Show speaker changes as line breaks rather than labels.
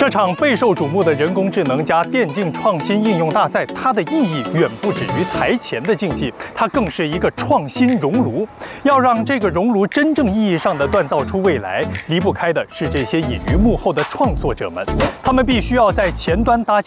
这场备受瞩目的人工智能加电竞创新应用大赛，它的意义远不止于台前的竞技，它更是一个创新熔炉。要让这个熔炉真正意义上的锻造出未来，离不开的是这些隐于幕后的创作者们，他们必须要在前端搭建